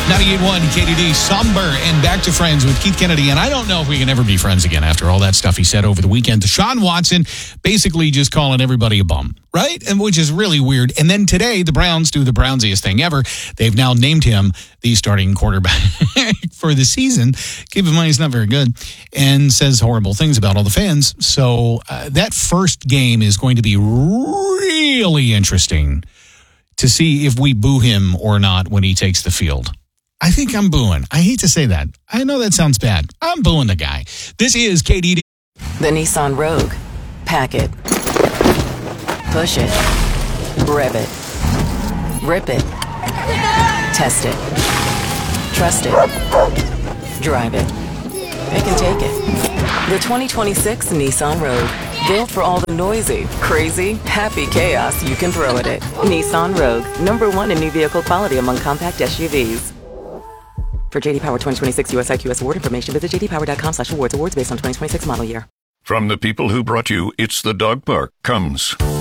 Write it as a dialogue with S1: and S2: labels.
S1: 98.1 KDD, somber and back to friends with Keith Kennedy. And I don't know if we can ever be friends again after all that stuff he said over the weekend. Deshaun Watson basically just calling everybody a bum, right? And which is really weird. And then today, the Browns do the Brownsiest thing ever. They've now named him the starting quarterback for the season. Keep in mind, he's not very good and says horrible things about all the fans. So that first game is going to be really interesting to see if we boo him or not when he takes the field. I think I'm booing. I hate to say that. I know that sounds bad. I'm booing the guy. This is KDD.
S2: The Nissan Rogue. Pack it. Push it. Rev it. Rip it. Test it. Trust it. Drive it. Pick and take it. The 2026 Nissan Rogue. Built for all the noisy, crazy, happy chaos you can throw at it. Nissan Rogue. #1 in new vehicle quality among compact SUVs. For J.D. Power 2026 US IQS award information, visit jdpower.com/awards. Awards based on 2026 model year.
S3: From the people who brought you It's the Dog Park comes